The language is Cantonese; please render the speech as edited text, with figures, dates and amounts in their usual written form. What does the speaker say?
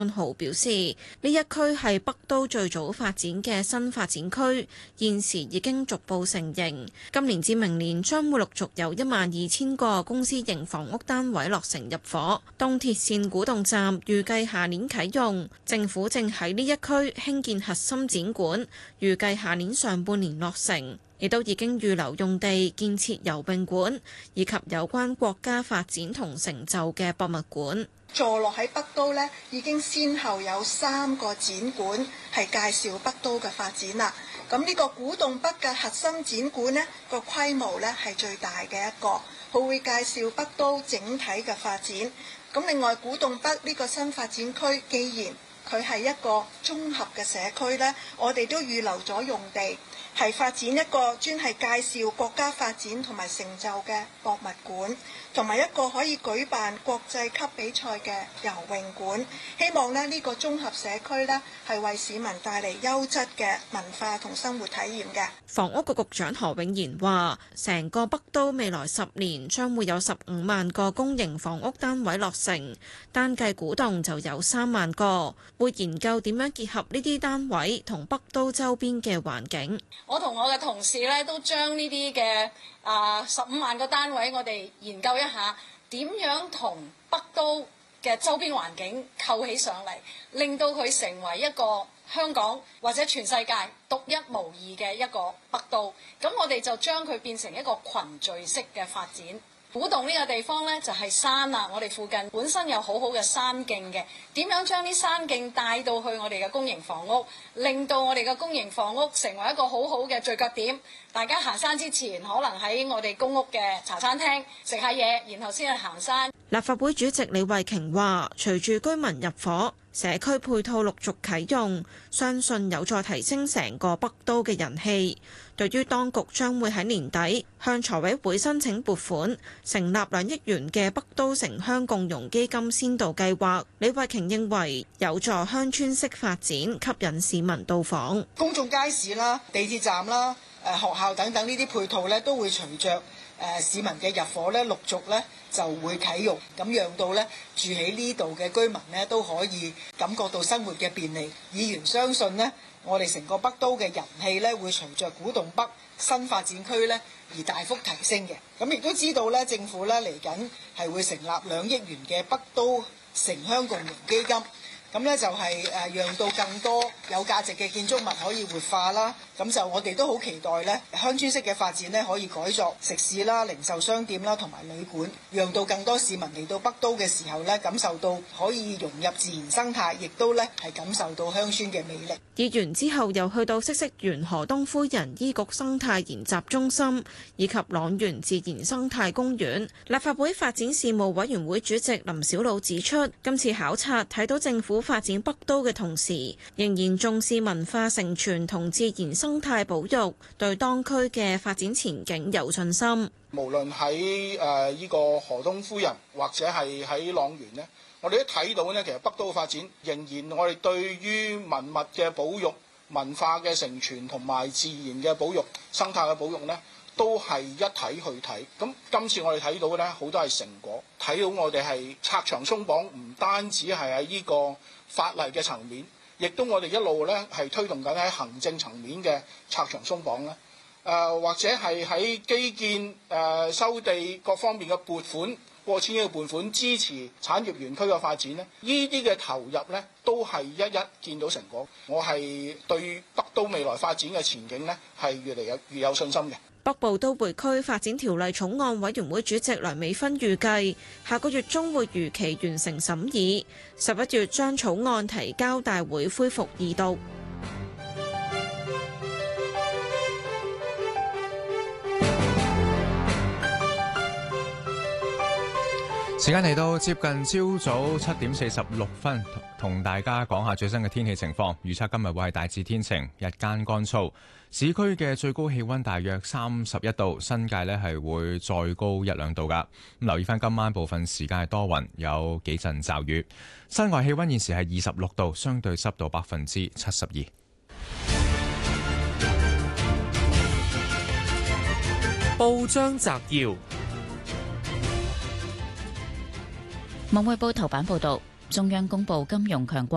豪表示，呢一區係北都最早發展嘅新發展區，現時已經逐步成型。今年至明年將會陸續有12000個公私營房屋單位落成入伙。東鐵線古洞站預計下年啟用，政府正喺呢一區興建核心展館，預計下年上半年落成。亦都已經預留用地建設游泳館，以及有關國家發展同成就嘅博物館。 坐落喺北都呢，已經先後有3個展館係介紹北都嘅發展啦。咁呢個古洞北嘅核心展館呢，個規模呢係最大嘅一個，佢會介紹北都整體嘅發展。咁另外古洞北呢個新發展區，既然佢係一個綜合嘅社區呢，我哋都預留咗用地，係發展一個專係介紹國家發展同埋成就嘅博物館，同埋一個可以舉辦國際級比賽嘅游泳館。希望呢個綜合社區呢係為市民帶嚟優質嘅文化同生活體驗嘅。 房屋局局長何永賢話，成個北都未來10年將會有15萬個公營房屋單位落成，單計古洞就有3萬個。會研究點樣結合呢啲單位同北都周邊嘅環境。 我同我嘅同事咧都將呢啲嘅15萬個單位，我哋研究一下點樣同北都嘅周邊環境構起上嚟，令到佢成為一個香港或者全世界獨一無二嘅一個北都。咁我哋就將佢變成一個群聚式嘅發展。古洞呢個地方呢，就係山啦，我哋附近本身有好好嘅山徑嘅，點樣將啲山徑帶到去我哋嘅公營房屋，令到我哋嘅公營房屋成為一個好好嘅聚腳點。大家行山之前，可能喺我哋公屋嘅茶餐廳食下嘢，然後先去行山。 立法會主席李慧瓊話，隨住居民入伙，社區配套陸續啟用，相信有助提升成個北都嘅人氣。對於當局將會喺年底向財委會申請撥款，成立2億元嘅北都城鄉共融基金先導計劃，李慧瓊認為有助鄉村式發展，吸引市民到訪。 公眾街市啦、地鐵站啦、學校等等呢啲配套咧，都會隨着市民嘅入伙咧，陸續咧就會啟用，咁讓到咧住喺呢度嘅居民咧都可以感覺到生活嘅便利。議員相信呢，我哋成個北都嘅人氣咧會隨着古洞北新發展區咧而大幅提升嘅。咁亦都知道咧，政府咧嚟緊係會成立2億元嘅北都城鄉共融基金。咁咧就係讓到更多有價值嘅建築物可以活化啦。咁就我哋都好期待咧，鄉村式嘅發展咧可以改作食肆啦、零售商店啦同埋旅館，讓到更多市民嚟到北都嘅時候咧，感受到可以融入自然生態，亦都咧係感受到鄉村嘅魅力。 議員之後又去到嗇色園河東夫人醫局生態研習中心以及塱原自然生態公園。立法會發展事務委員會主席林筱魯指出，今次考察睇到政府發展北都嘅同時，仍然重視文化承傳同自然生態保育，對當區嘅發展前景有信心。 無論喺呢個河東夫人或者係喺塱原呢，我哋都睇到呢，其實北都嘅發展仍然我哋對於文物嘅保育、文化嘅承傳同埋自然嘅保育、生態嘅保育呢，都係一體去睇。咁今次我哋睇到呢，好多係成果，睇到我哋係拆牆鬆綁，唔單止係喺呢個法例嘅層面，亦都我哋一路咧係推動緊喺行政層面嘅拆牆鬆綁咧，或者係喺基建收地各方面嘅撥款過千億嘅撥款支持產業園區嘅發展咧，呢啲嘅投入咧都係一一見到成果。我係對北都未來發展嘅前景咧係越嚟越有信心嘅。 北部都會區發展條例草案委員會主席梁美芬預計，下個月中會如期完成審議，11月將草案提交大會恢復二讀。 時間嚟到接近朝早7點46分，同大家講下最新嘅天氣情況。預測今日會係大致天晴，日間乾燥，市區嘅最高氣溫大約31度，新界呢係會再高1-2度噶。咁留意翻今晚部分時間係多雲，有幾陣驟雨。室外氣溫現時係26度，相對濕度72%。 報章摘要。 文匯報頭版報道，中央公布金融強國